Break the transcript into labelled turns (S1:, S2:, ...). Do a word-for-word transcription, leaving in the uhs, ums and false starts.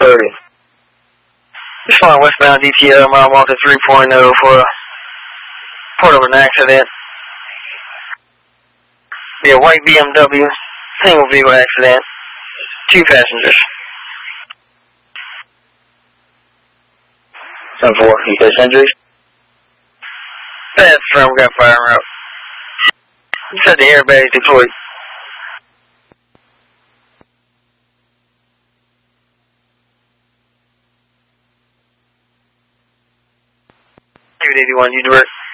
S1: thirty. Just flying westbound D T L, mile marker three point oh for a report of an accident. Be a white B M W, single vehicle accident, two passengers. ten four, you face injuries? That's from got fire route. You said the airbag deployed. eighty-one, you direct.